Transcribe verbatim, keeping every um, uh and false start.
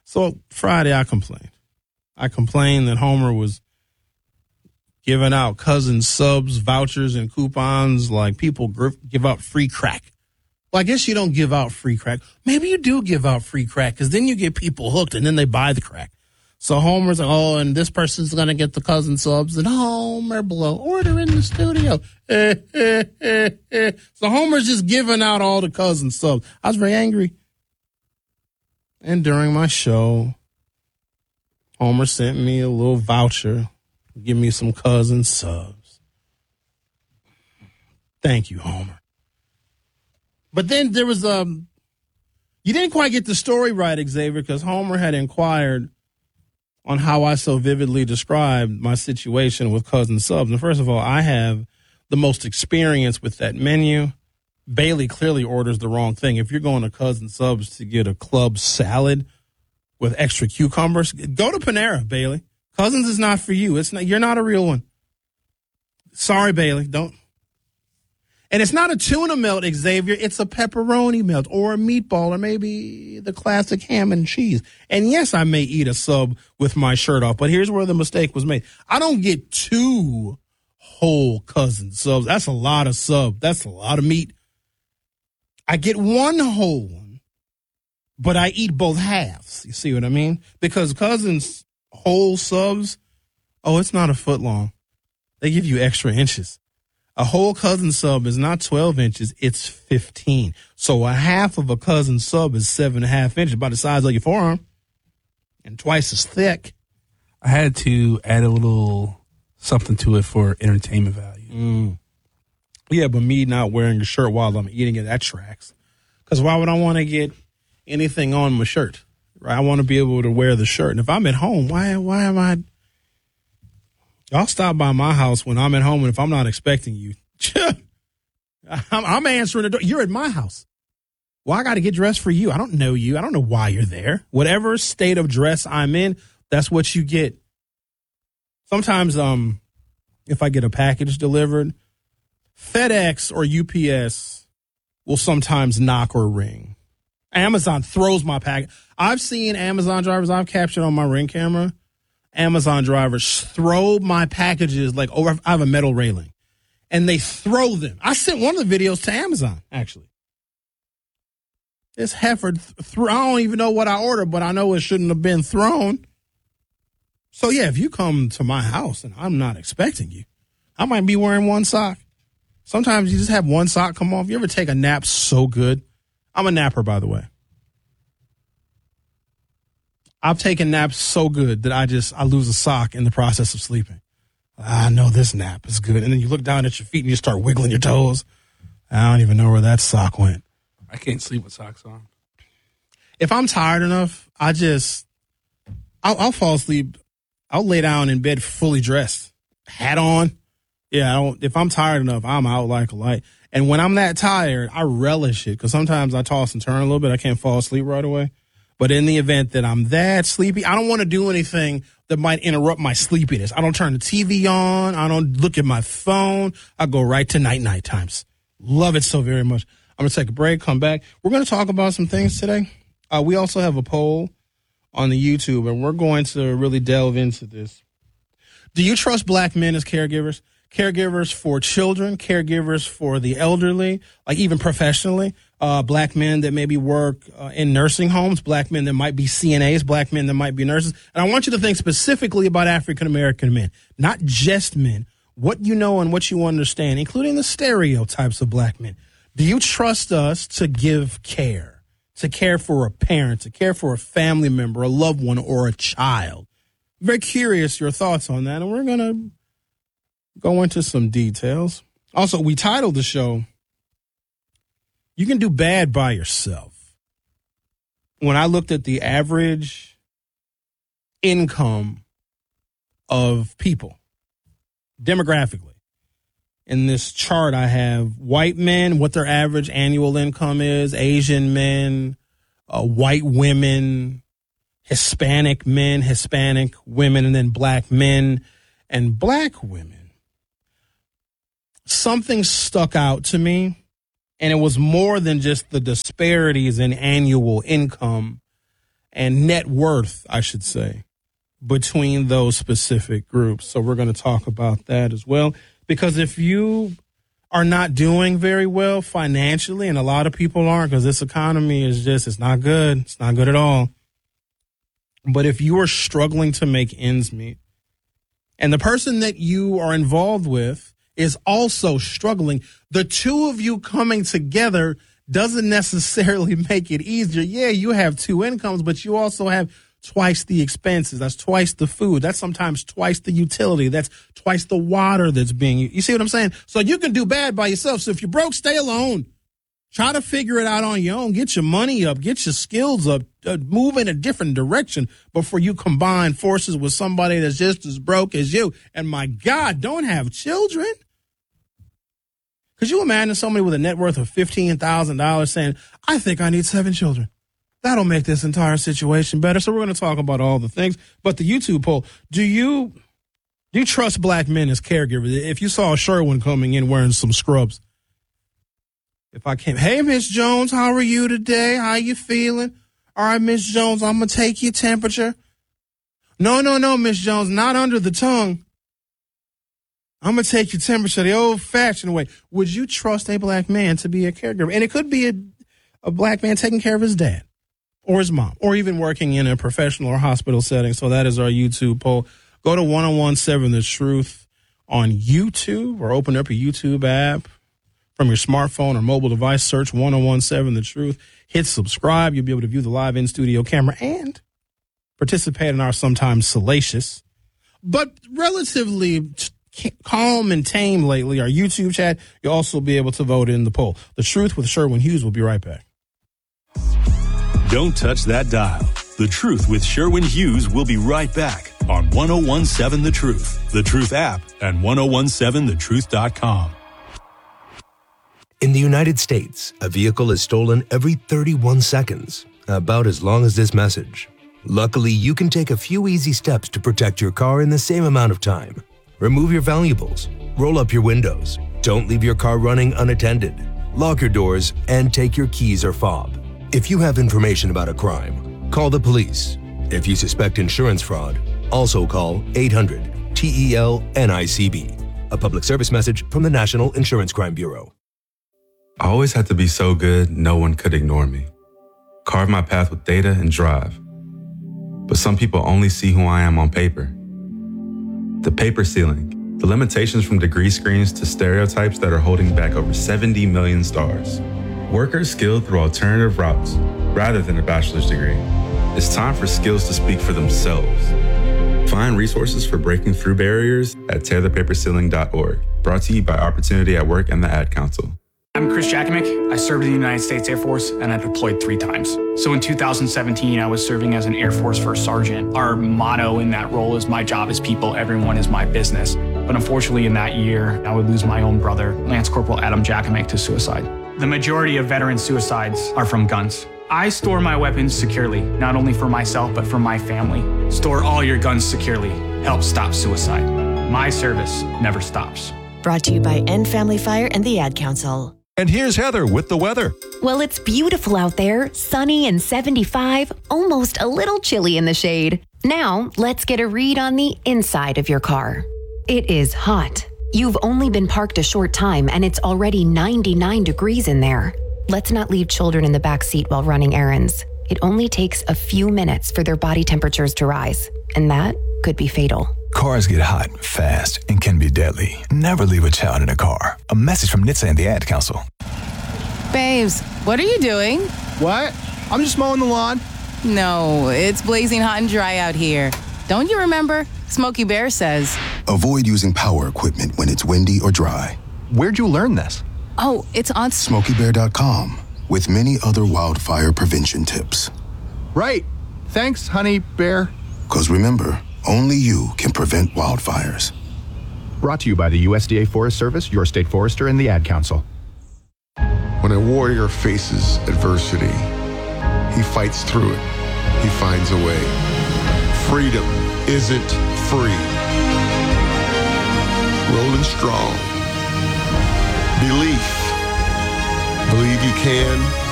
So Friday, I complained. I complained that Homer was giving out cousin subs, vouchers, and coupons like people give out free crack. Well, I guess you don't give out free crack. Maybe you do give out free crack because then you get people hooked and then they buy the crack. So Homer's like, oh, and this person's going to get the cousin subs, and Homer below, order in the studio. Eh, eh, eh, eh. So Homer's just giving out all the cousin subs. I was very angry. And during my show, Homer sent me a little voucher, give me some cousin subs. Thank you, Homer. But then there was, um, you didn't quite get the story right, Xavier, because Homer had inquired on how I so vividly described my situation with cousin subs. And first of all, I have the most experience with that menu. Bailey clearly orders the wrong thing. If you're going to cousin subs to get a club salad with extra cucumbers, go to Panera, Bailey. Cousins is not for you. It's not. You're not a real one. Sorry, Bailey. Don't. And it's not a tuna melt, Xavier. It's a pepperoni melt or a meatball or maybe the classic ham and cheese. And yes, I may eat a sub with my shirt off, but here's where the mistake was made. I don't get two whole cousin subs. That's a lot of sub. That's a lot of meat. I get one whole one, but I eat both halves. You see what I mean? Because cousins whole subs, oh, it's not a foot long. They give you extra inches. A whole cousin sub is not twelve inches, it's fifteen. So a half of a cousin sub is seven and a half inches, about the size of your forearm, and twice as thick. I had to add a little something to it for entertainment value. Mm. Yeah, but me not wearing a shirt while I'm eating it, that tracks. Because why would I want to get anything on my shirt? Right? I want to be able to wear the shirt. And if I'm at home, why why am I... Y'all stop by my house when I'm at home, and if I'm not expecting you, I'm, I'm answering the door. You're at my house. Well, I got to get dressed for you. I don't know you. I don't know why you're there. Whatever state of dress I'm in, that's what you get. Sometimes um, if I get a package delivered, FedEx or U P S will sometimes knock or ring. Amazon throws my package. I've seen Amazon drivers I've captured on my Ring camera. Amazon drivers throw my packages like over. I have a metal railing, and they throw them. I sent one of the videos to Amazon, actually. This heifer, th- th- I don't even know what I ordered, but I know it shouldn't have been thrown. So, yeah, if you come to my house and I'm not expecting you, I might be wearing one sock. Sometimes you just have one sock come off. You ever take a nap so good? I'm a napper, by the way. I've taken naps so good that I just, I lose a sock in the process of sleeping. I know this nap is good. And then you look down at your feet and you start wiggling your toes. I don't even know where that sock went. I can't sleep with socks on. If I'm tired enough, I just, I'll, I'll fall asleep. I'll lay down in bed fully dressed, hat on. Yeah, I don't, if I'm tired enough, I'm out like a light. And when I'm that tired, I relish it because sometimes I toss and turn a little bit. I can't fall asleep right away. But in the event that I'm that sleepy, I don't want to do anything that might interrupt my sleepiness. I don't turn the T V on. I don't look at my phone. I go right to night-night times. Love it so very much. I'm going to take a break, come back. We're going to talk about some things today. Uh, we also have a poll on the YouTube, and we're going to really delve into this. Do you trust black men as caregivers? Caregivers for children, caregivers for the elderly, like even professionally. Uh, black men that maybe work uh, in nursing homes, black men that might be C N As, black men that might be nurses. And I want you to think specifically about African-American men, not just men, what you know and what you understand, including the stereotypes of black men. Do you trust us to give care, to care for a parent, to care for a family member, a loved one, or a child? Very curious your thoughts on that, and we're going to go into some details. Also, we titled the show, You Can Do Bad by Yourself. When I looked at the average income of people, demographically, in this chart I have white men, what their average annual income is, Asian men, uh, white women, Hispanic men, Hispanic women, and then black men and black women. Something stuck out to me, and it was more than just the disparities in annual income and net worth, I should say, between those specific groups. So we're going to talk about that as well, because if you are not doing very well financially, and a lot of people aren't, because this economy is just, it's not good. It's not good at all. But if you are struggling to make ends meet, and the person that you are involved with is also struggling, the two of you coming together doesn't necessarily make it easier. Yeah, you have two incomes, but you also have twice the expenses. That's twice the food. That's sometimes twice the utility. That's twice the water that's being used. You see what I'm saying? So you can do bad by yourself. So if you're broke, stay alone. Try to figure it out on your own. Get your money up. Get your skills up. Uh, move in a different direction before you combine forces with somebody that's just as broke as you. And my God, don't have children. Could you imagine somebody with a net worth of fifteen thousand dollars saying, I think I need seven children? That'll make this entire situation better. So we're going to talk about all the things. But the YouTube poll, do you do you trust black men as caregivers? If you saw Sherwin coming in wearing some scrubs, if I came, hey, Miss Jones, how are you today? How you feeling? All right, Miss Jones, I'm going to take your temperature. No, no, no, Miss Jones, not under the tongue. I'm going to take your temperature the old-fashioned way. Would you trust a black man to be a caregiver? And it could be a, a black man taking care of his dad or his mom, or even working in a professional or hospital setting. So that is our YouTube poll. Go to ten seventeen The Truth on YouTube, or open up a YouTube app from your smartphone or mobile device. Search ten seventeen The Truth. Hit subscribe. You'll be able to view the live in-studio camera and participate in our sometimes salacious, but relatively calm and tame lately, our YouTube chat. You'll also be able to vote in the poll. The Truth with Sherwin Hughes will be right back. Don't touch that dial. The Truth with Sherwin Hughes will be right back on ten seventeen The Truth, The Truth app, and ten seventeen the truth dot com. In the United States, a vehicle is stolen every thirty-one seconds, about as long as this message. Luckily, you can take a few easy steps to protect your car in the same amount of time. Remove your valuables, roll up your windows, don't leave your car running unattended, lock your doors, and take your keys or fob. If you have information about a crime, call the police. If you suspect insurance fraud, also call eight hundred T E L N I C B. A public service message from the National Insurance Crime Bureau. I always had to be so good, no one could ignore me. Carve my path with data and drive. But some people only see who I am on paper. The paper ceiling, the limitations from degree screens to stereotypes that are holding back over seventy million stars. Workers skilled through alternative routes rather than a bachelor's degree. It's time for skills to speak for themselves. Find resources for breaking through barriers at tear the paper ceiling dot org. Brought to you by Opportunity at Work and the Ad Council. I'm Chris Jakimick. I served in the United States Air Force, and I deployed three times. So in two thousand seventeen, I was serving as an Air Force First Sergeant. Our motto in that role is, my job is people, everyone is my business. But unfortunately, in that year, I would lose my own brother, Lance Corporal Adam Jakimick, to suicide. The majority of veteran suicides are from guns. I store my weapons securely, not only for myself, but for my family. Store all your guns securely. Help stop suicide. My service never stops. Brought to you by End Family Fire and the Ad Council. And here's Heather with the weather. Well, it's beautiful out there, sunny and seventy-five, almost a little chilly in the shade. Now, let's get a read on the inside of your car. It is hot. You've only been parked a short time and it's already ninety-nine degrees in there. Let's not leave children in the back seat while running errands. It only takes a few minutes for their body temperatures to rise, and that could be fatal. Cars get hot fast and can be deadly. Never leave a child in a car. A message from N H T S A and the Ad Council. Babes, what are you doing? What? I'm just mowing the lawn. No, it's blazing hot and dry out here. Don't you remember? Smokey Bear says, avoid using power equipment when it's windy or dry. Where'd you learn this? Oh, it's on Smokey Bear dot com with many other wildfire prevention tips. Right. Thanks, honey bear. Because remember, only you can prevent wildfires. Brought to you by the U S D A Forest Service, your state forester, and the Ad Council. When a warrior faces adversity, he fights through it. He finds a way. Freedom isn't free. Rolling strong. Belief. Believe you can.